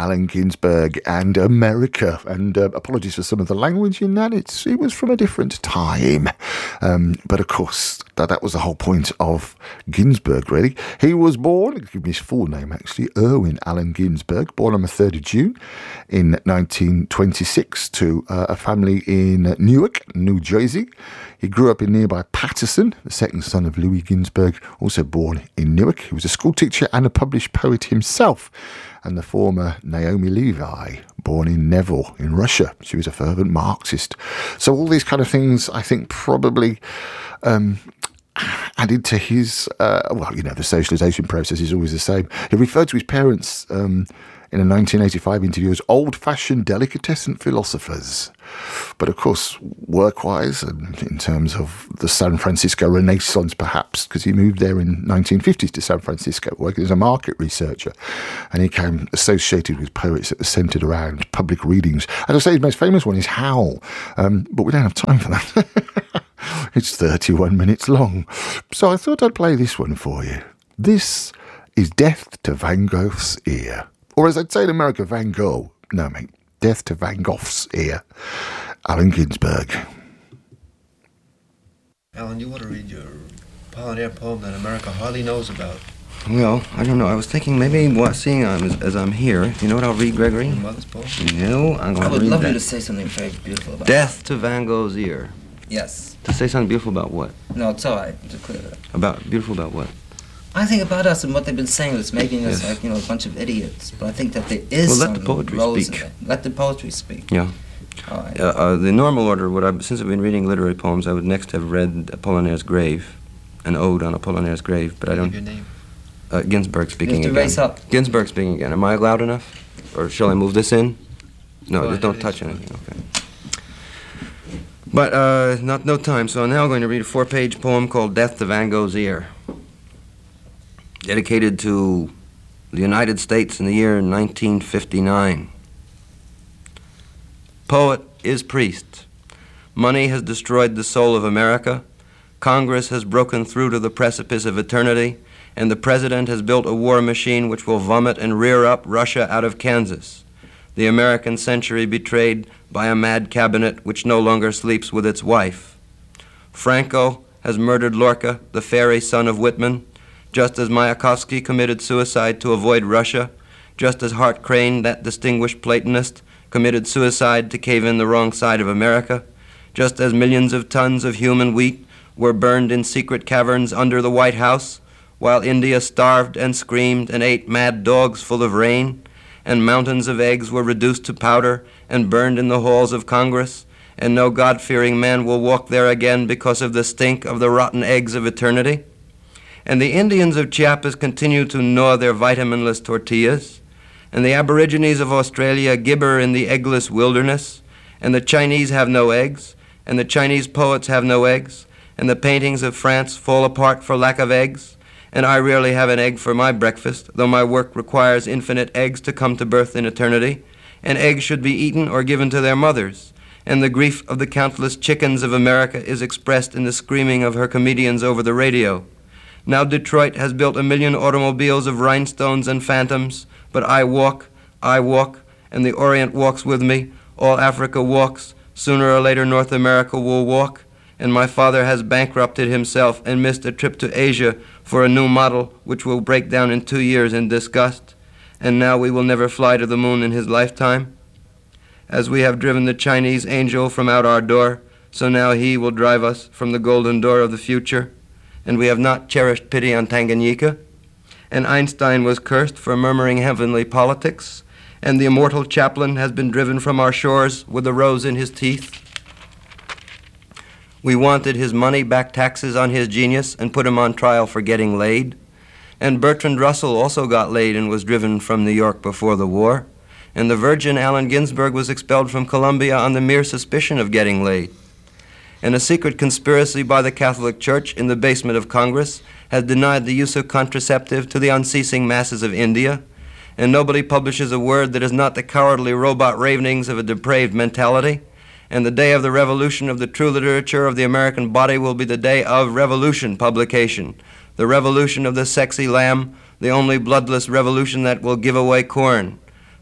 Allen Ginsberg and America. And apologies for some of the language in that. It was from a different time. But of course, that was the whole point of Ginsberg, really. He was born, give me his full name actually, Irwin Allen Ginsberg, born on the 3rd of June in 1926 to a family in Newark, New Jersey. He grew up in nearby Paterson, the second son of Louis Ginsberg, also born in Newark. He was a school teacher and a published poet himself. And the former Naomi Levi, born in Neville in Russia. She was a fervent Marxist. So all these kind of things, I think, probably added to his, the socialization process is always the same. He referred to his parents in a 1985 interview as old-fashioned delicatessen philosophers. But of course, work-wise, and in terms of the San Francisco Renaissance perhaps, because he moved there in 1950s to San Francisco, working as a market researcher, and he became associated with poets that were centred around public readings. As I say, his most famous one is Howl, but we don't have time for that. It's 31 minutes long. So I thought I'd play this one for you. This is Death to Van Gogh's Ear. Or as I'd say in America, Van Gogh. No, mate. Death to Van Gogh's Ear. Allen Ginsberg. Alan, you want to read your Apollinaire poem that America hardly knows about? Well, I don't know. I was thinking maybe seeing as I'm here. You know what I'll read, Gregory? Your mother's poem? No, I'm going to read that. I would love you to say something very beautiful about Death to Van Gogh's Ear. Yes. To say something beautiful about what? No, it's all right. To clear it up. Beautiful about what? I think about us and what they've been saying that's making us Yes. like, a bunch of idiots. But I think that there is Well, let something the poetry rose speak. in it. Let the poetry speak. Yeah. All right. The normal order, since I've been reading literary poems, I would next have read Apollinaire's Grave, an ode on Apollinaire's Grave, but I don't... Give your name. Ginsberg speaking You have to again. race up. Ginsberg speaking again. Am I loud enough? Or shall I move this in? No, Go just ahead, don't it touch is anything. Okay. But no time, so I'm now going to read a 4-page poem called Death to Van Gogh's Ear, dedicated to the United States in the year 1959. Poet is priest. Money has destroyed the soul of America. Congress has broken through to the precipice of eternity, and the President has built a war machine which will vomit and rear up Russia out of Kansas. The American century betrayed by a mad cabinet which no longer sleeps with its wife. Franco has murdered Lorca, the fairy son of Whitman, just as Mayakovsky committed suicide to avoid Russia, just as Hart Crane, that distinguished Platonist, committed suicide to cave in the wrong side of America, just as millions of tons of human wheat were burned in secret caverns under the White House, while India starved and screamed and ate mad dogs full of rain, and mountains of eggs were reduced to powder and burned in the halls of Congress, and no God-fearing man will walk there again because of the stink of the rotten eggs of eternity. And the Indians of Chiapas continue to gnaw their vitaminless tortillas, and the Aborigines of Australia gibber in the eggless wilderness, and the Chinese have no eggs, and the Chinese poets have no eggs, and the paintings of France fall apart for lack of eggs, and I rarely have an egg for my breakfast, though my work requires infinite eggs to come to birth in eternity, and eggs should be eaten or given to their mothers, and the grief of the countless chickens of America is expressed in the screaming of her comedians over the radio. Now Detroit has built 1 million automobiles of rhinestones and phantoms, but I walk, and the Orient walks with me, all Africa walks, sooner or later North America will walk, and my father has bankrupted himself and missed a trip to Asia for a new model which will break down in 2 years in disgust, and now we will never fly to the moon in his lifetime. As we have driven the Chinese angel from out our door, so now he will drive us from the golden door of the future, and we have not cherished pity on Tanganyika, and Einstein was cursed for murmuring heavenly politics, and the immortal Chaplin has been driven from our shores with a rose in his teeth. We wanted his money back taxes on his genius and put him on trial for getting laid. And Bertrand Russell also got laid and was driven from New York before the war. And the virgin Allen Ginsberg was expelled from Columbia on the mere suspicion of getting laid. And a secret conspiracy by the Catholic Church in the basement of Congress has denied the use of contraceptive to the unceasing masses of India. And nobody publishes a word that is not the cowardly robot ravenings of a depraved mentality. And the day of the revolution of the true literature of the American body will be the day of revolution publication, the revolution of the sexy lamb, the only bloodless revolution that will give away corn.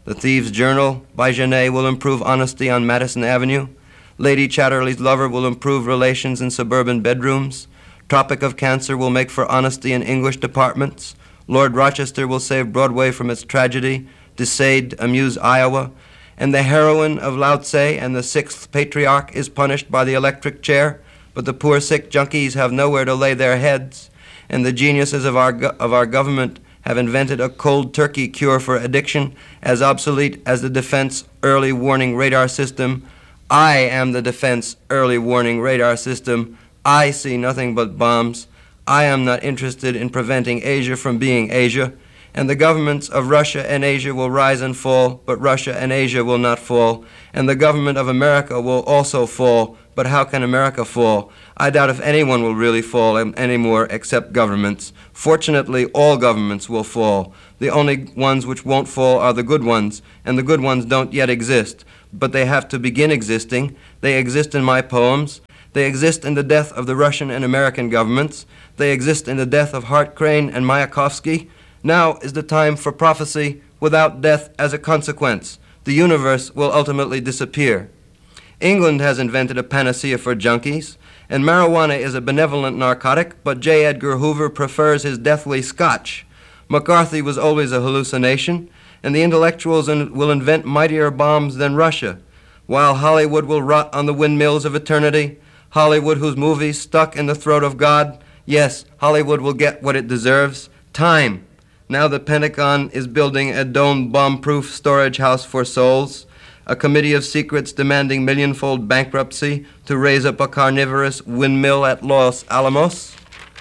The Thieves' Journal by Genet will improve honesty on Madison Avenue. Lady Chatterley's Lover will improve relations in suburban bedrooms. Tropic of Cancer will make for honesty in English departments. Lord Rochester will save Broadway from its tragedy. Desaid amuse Iowa. And the heroine of Lao Tse and the sixth patriarch is punished by the electric chair, but the poor sick junkies have nowhere to lay their heads. And the geniuses of our government have invented a cold turkey cure for addiction as obsolete as the defense early warning radar system. I am the defense early warning radar system. I see nothing but bombs. I am not interested in preventing Asia from being Asia. And the governments of Russia and Asia will rise and fall, but Russia and Asia will not fall. And the government of America will also fall, but how can America fall? I doubt if anyone will really fall anymore except governments. Fortunately, all governments will fall. The only ones which won't fall are the good ones, and the good ones don't yet exist. But they have to begin existing. They exist in my poems. They exist in the death of the Russian and American governments. They exist in the death of Hart Crane and Mayakovsky. Now is the time for prophecy without death as a consequence. The universe will ultimately disappear. England has invented a panacea for junkies, and marijuana is a benevolent narcotic, but J. Edgar Hoover prefers his deathly scotch. McCarthy was always a hallucination, and the intellectuals will invent mightier bombs than Russia, while Hollywood will rot on the windmills of eternity. Hollywood, whose movies stuck in the throat of God. Yes, Hollywood will get what it deserves. Time. Now the Pentagon is building a dome bomb-proof storage house for souls, a committee of secrets demanding millionfold bankruptcy to raise up a carnivorous windmill at Los Alamos,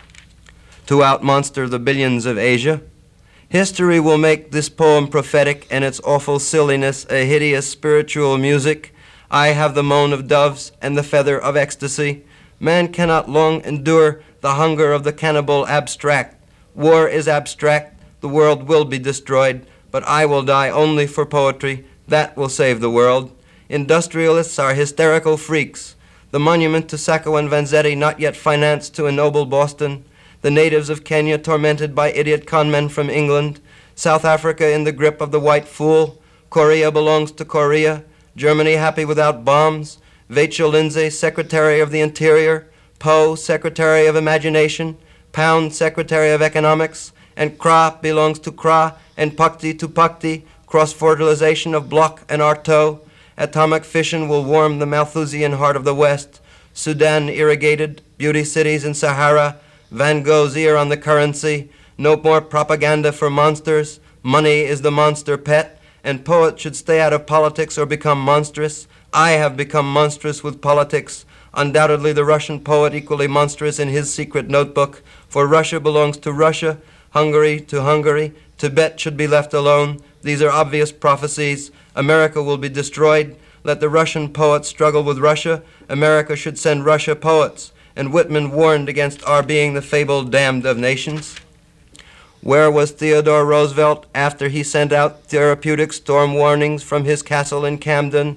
to outmonster the billions of Asia. History will make this poem prophetic and its awful silliness a hideous spiritual music. I have the moan of doves and the feather of ecstasy. Man cannot long endure the hunger of the cannibal abstract. War is abstract. The world will be destroyed, but I will die only for poetry. That will save the world. Industrialists are hysterical freaks. The monument to Sacco and Vanzetti not yet financed to ennoble Boston. The natives of Kenya tormented by idiot conmen from England. South Africa in the grip of the white fool. Korea belongs to Korea. Germany happy without bombs. Vachel Lindsay, Secretary of the Interior. Poe, Secretary of Imagination. Pound, Secretary of Economics. And Kra belongs to Kra, and Pakti to Pakti, cross-fertilization of Bloch and Artaud. Atomic fission will warm the Malthusian heart of the West. Sudan irrigated, beauty cities in Sahara, Van Gogh's ear on the currency, no more propaganda for monsters. Money is the monster pet, and poets should stay out of politics or become monstrous. I have become monstrous with politics. Undoubtedly the Russian poet equally monstrous in his secret notebook, for Russia belongs to Russia, Hungary to Hungary, Tibet should be left alone. These are obvious prophecies. America will be destroyed. Let the Russian poets struggle with Russia. America should send Russia poets. And Whitman warned against our being the fabled damned of nations. Where was Theodore Roosevelt after he sent out therapeutic storm warnings from his castle in Camden?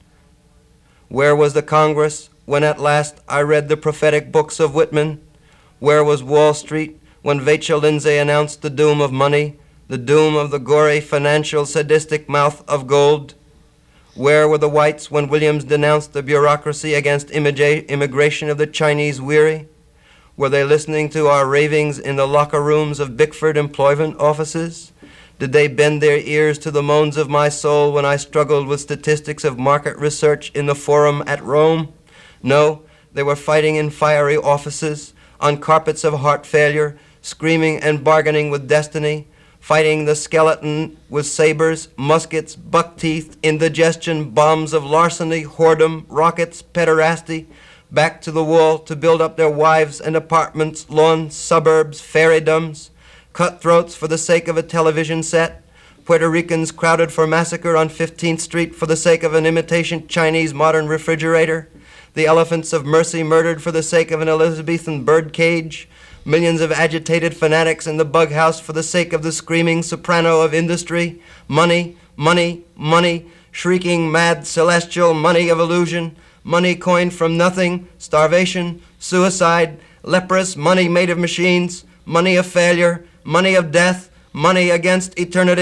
Where was the Congress when at last I read the prophetic books of Whitman? Where was Wall Street when Vachel Lindsay announced the doom of money, the doom of the gory, financial, sadistic mouth of gold? Where were the whites when Williams denounced the bureaucracy against immigration of the Chinese weary? Were they listening to our ravings in the locker rooms of Bickford employment offices? Did they bend their ears to the moans of my soul when I struggled with statistics of market research in the Forum at Rome? No, they were fighting in fiery offices, on carpets of heart failure, screaming and bargaining with destiny, fighting the skeleton with sabers, muskets, buck teeth, indigestion, bombs of larceny, whoredom, rockets, pederasty, back to the wall to build up their wives and apartments, lawns, suburbs, fairiedoms, cutthroats for the sake of a television set, Puerto Ricans crowded for massacre on 15th Street for the sake of an imitation Chinese modern refrigerator, the elephants of mercy murdered for the sake of an Elizabethan birdcage, millions of agitated fanatics in the bug house for the sake of the screaming soprano of industry, money, money, money, shrieking mad celestial money of illusion, money coined from nothing, starvation, suicide, leprous money made of machines, money of failure, money of death, money against eternity,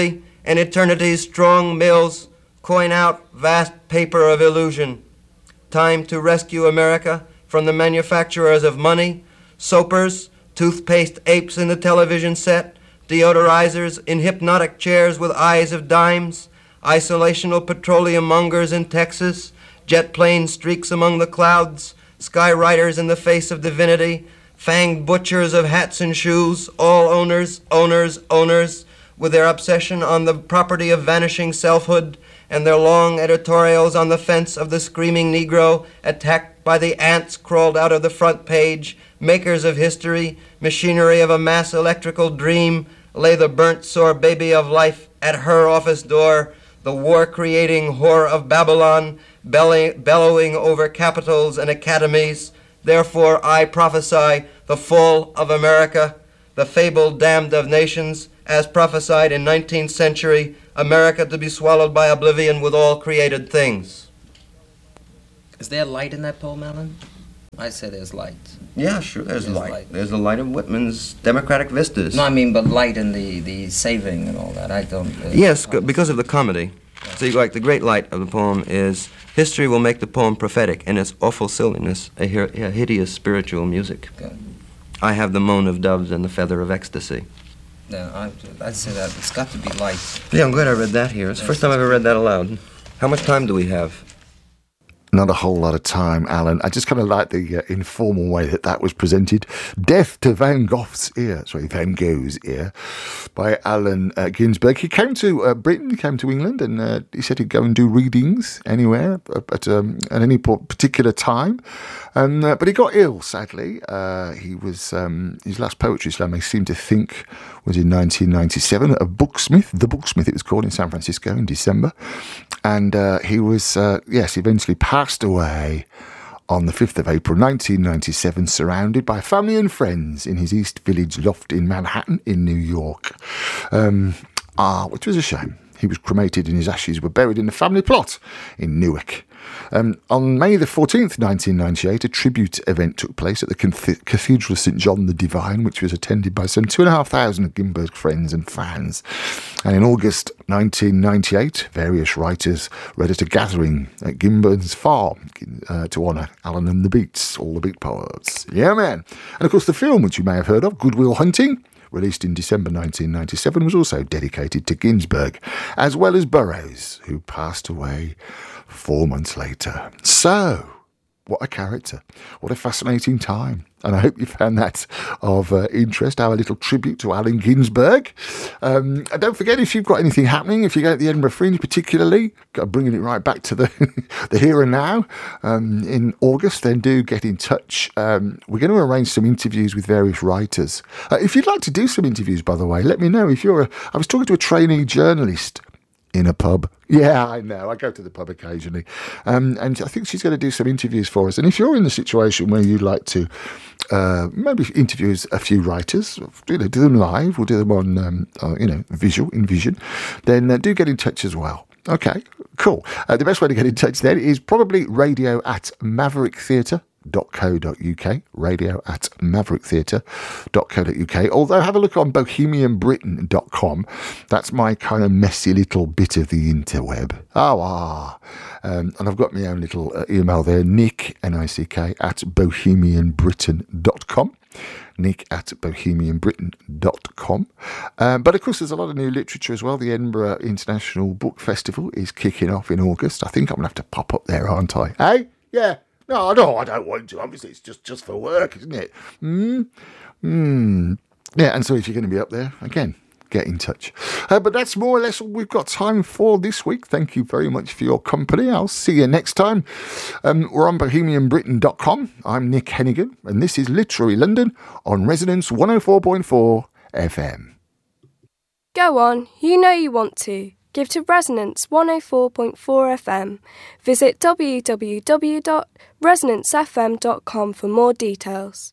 and eternity's strong mills coin out vast paper of illusion. Time to rescue America from the manufacturers of money, soapers, toothpaste apes in the television set, deodorizers in hypnotic chairs with eyes of dimes, isolational petroleum mongers in Texas, jet plane streaks among the clouds, skywriters in the face of divinity, fanged butchers of hats and shoes, all owners, with their obsession on the property of vanishing selfhood, and their long editorials on the fence of the screaming Negro attacked by the ants crawled out of the front page, makers of history, machinery of a mass electrical dream, lay the burnt, sore baby of life at her office door, the war-creating whore of Babylon, bellowing over capitals and academies. Therefore I prophesy the fall of America, the fabled damned of nations, as prophesied in 19th century, America to be swallowed by oblivion with all created things. Is there light in that poem, Alan? I say there's light. Yeah, sure, there's light. There's the light of Whitman's democratic vistas. No, I mean, but light in the saving and all that. I don't... Yes, because of the comedy. See, like, the great light of the poem is history will make the poem prophetic, and its awful silliness a hideous spiritual music. Good. I have the moan of doves and the feather of ecstasy. Yeah, I'd say that it's got to be light. Yeah, I'm glad I read that here. It's the first time I've ever read that aloud. How much time do we have? Not a whole lot of time, Alan. I just kind of like the informal way that was presented. Death to Van Gogh's Ear, by Allen Ginsberg. He came to Britain, he came to England, and he said he'd go and do readings anywhere at any particular time. But he got ill, sadly. He was his last poetry slam, I seem to think, was in 1997 at The Booksmith it was called, in San Francisco in December. And he was, eventually passed away on the 5th of April 1997, surrounded by family and friends in his East Village loft in Manhattan in New York. Which was a shame. He was cremated and his ashes were buried in the family plot in Newark. On May the 14th, 1998, a tribute event took place at the Cathedral of St. John the Divine, which was attended by some 2,500 Ginsberg friends and fans. And in August 1998, various writers read at a gathering at Ginsberg's farm to honour Alan and the Beats, all the Beat poets. Yeah, man. And of course, the film, which you may have heard of, Good Will Hunting, released in December 1997, was also dedicated to Ginsberg, as well as Burroughs, who passed away 4 months later. So, what a character. What a fascinating time. And I hope you found that of interest, our little tribute to Allen Ginsberg. And don't forget, if you've got anything happening, if you go to the Edinburgh Fringe particularly, bringing it right back to the here and now, in August, then do get in touch. We're going to arrange some interviews with various writers. If you'd like to do some interviews, by the way, let me know. I was talking to a trainee journalist in a pub. Yeah, I know. I go to the pub occasionally. And I think she's going to do some interviews for us. And if you're in the situation where you'd like to maybe interview a few writers, do them live, we'll do them on, in Vision, then do get in touch as well. Okay, cool. The best way to get in touch then is probably radio@mavericktheatre.co.uk, radio@mavericktheatre.co.uk. Although have a look on bohemianbritain.com. That's my kind of messy little bit of the interweb. And I've got my own little email there, Nick, N-I-C-K, @bohemianbritain.com. Nick@bohemianbritain.com. But of course, there's a lot of new literature as well. The Edinburgh International Book Festival is kicking off in August. I think I'm going to have to pop up there, aren't I? Hey? Yeah. No, I don't want to. Obviously, it's just for work, isn't it? Yeah, and so if you're going to be up there, again, get in touch. But that's more or less all we've got time for this week. Thank you very much for your company. I'll see you next time. We're on bohemianbritain.com. I'm Nick Hennigan, and this is Literary London on Resonance 104.4 FM. Go on, you know you want to. Give to Resonance 104.4 FM. Visit www.resonancefm.com for more details.